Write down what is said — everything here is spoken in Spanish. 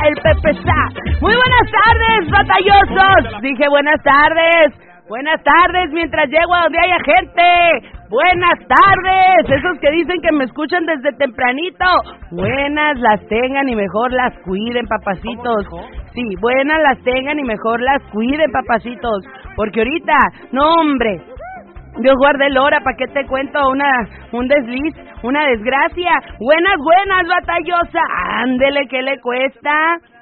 el Pepe está. Muy buenas tardes, batallosos. Dije buenas tardes. Buenas tardes mientras llego a donde haya gente. Buenas tardes. Esos que dicen que me escuchan desde tempranito. Buenas las tengan y mejor las cuiden, papacitos. Sí, buenas las tengan y mejor las cuiden, papacitos. Porque ahorita, no hombre, Dios guarde el hora, ¿para qué te cuento un desliz, una desgracia? Buenas, batallosa. Ándele, ¿qué le cuesta?